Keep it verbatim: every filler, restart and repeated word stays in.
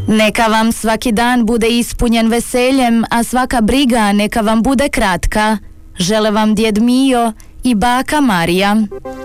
Neka vam svaki dan bude ispunjen veseljem, a svaka briga neka vam bude kratka. Žele vam djed Mijo i baka Marija.